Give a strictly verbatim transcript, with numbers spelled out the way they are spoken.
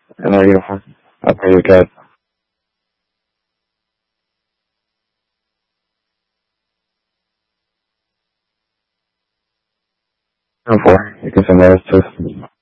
And are you? Okay, you good. Go for it. You can send those too.